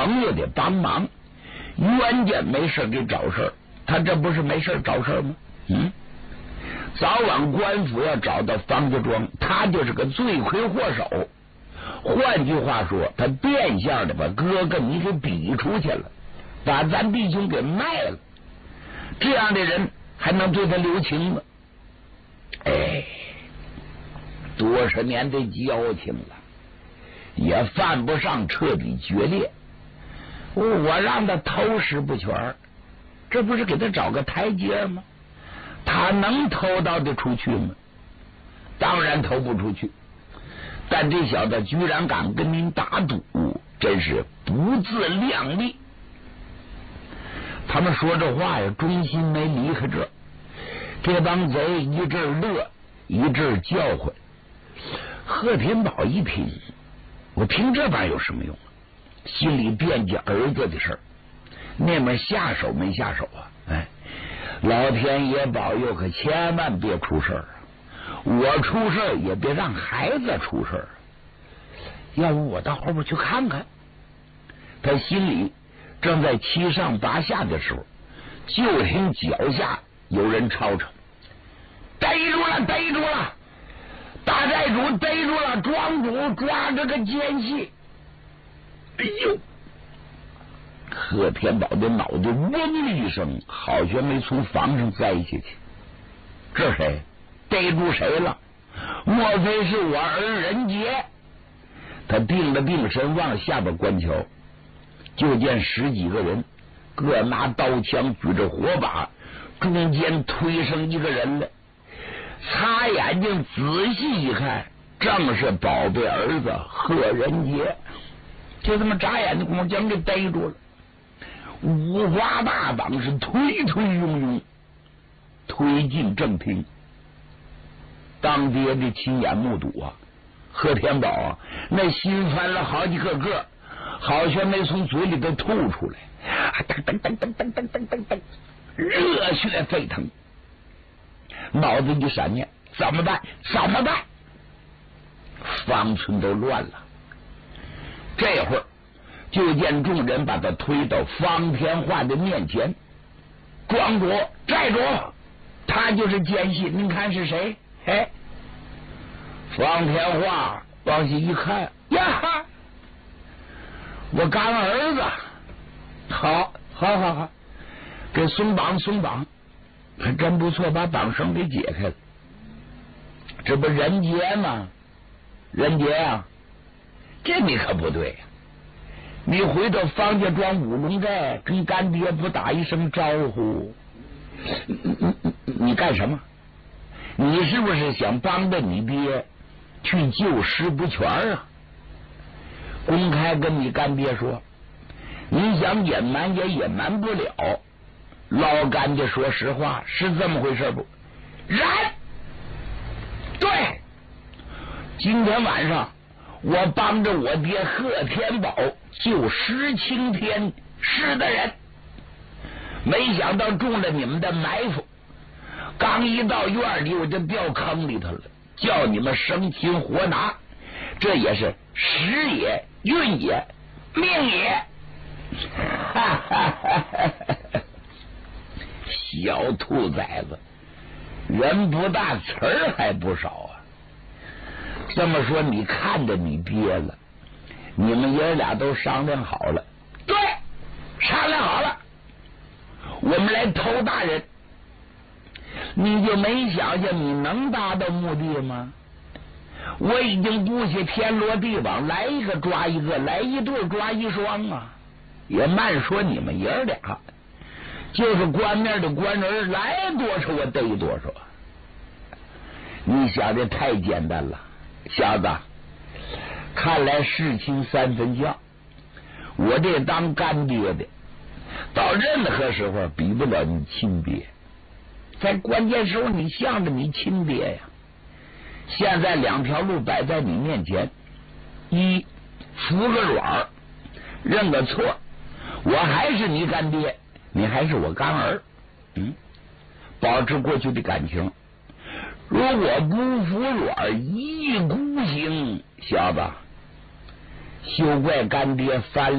朋友的帮忙，冤家没事给找事，他这不是没事找事吗？早晚官府要找到方家庄，他就是个罪魁祸首。换句话说，他变相的把哥哥你给逼出去了，把咱弟兄给卖了。这样的人还能对他留情吗？多少年的交情了，也犯不上彻底决裂。我让他偷师不全，这不是给他找个台阶吗？他能偷到得出去吗？当然偷不出去。但这小子居然敢跟您打赌，真是不自量力。他们说这话呀，中心没离开这。这帮贼一阵乐，一阵叫唤。贺天宝一听，我听这玩意有什么用啊？心里惦记儿子的事儿，那边下手没下手啊？老天爷保佑，可千万别出事儿啊！我出事也别让孩子出事儿。要不我到后边去看看。他心里正在七上八下的时候，就听脚下有人吵吵：“逮住了，逮住了！大寨主逮住了，庄主抓着个奸细！”哎呦！贺天宝的脑袋嗡的一声，好像没从房上栽下去。这谁？逮住谁了？莫非是我儿仁杰？他定了定神，往下边观瞧，就见十几个人，各拿刀枪，举着火把，中间推上一个人来。擦眼睛仔细一看，正是宝贝儿子贺仁杰。就这么眨眼的功夫，将给逮住了。五花大绑是推推拥拥推进正厅。当爹的亲眼目睹啊，贺天宝啊，那心翻了好几个个，好像没从嘴里头吐出来，噔噔噔噔噔噔噔噔噔，热血沸腾，脑子一闪念，怎么办？怎么办？方寸都乱了。这会儿就见众人把他推到方天画的面前，庄主、寨主，他就是奸细，您看是谁？方天画往下一看，呀，我干儿子，好，给松绑，还真不错，把绑绳给解开了。这不仁杰吗？仁杰啊，这你可不对呀！你回到方家庄五龙寨，跟干爹不打一声招呼，你干什么？你是不是想帮着你爹去救师不全啊？公开跟你干爹说，你想隐瞒也隐瞒不了。老干家说实话，是这么回事不？然，对，今天晚上我帮着我爹贺天宝救石青天是的人，没想到中了你们的埋伏，刚一到院里我就掉坑里头了，叫你们生擒活拿，这也是时也运也命也。小兔崽子，人不大词儿还不少啊。这么说你看着你爹了，你们爷俩都商量好了？对，商量好了，我们来偷大人。你就没想想你能达到目的吗？我已经布下天罗地网，来一个抓一个，来一对抓一双啊！也慢说你们爷俩，就是官面的官人，来多少我逮多少。你想的太简单了，小子，看来事情三分像。我这当干爹的，到任何时候比不了你亲爹，在关键时候你向着你亲爹呀。现在两条路摆在你面前，一服个软，认个错，我还是你干爹，你还是我干儿，保持过去的感情。如果不服软，一意孤行，小子，休怪干爹翻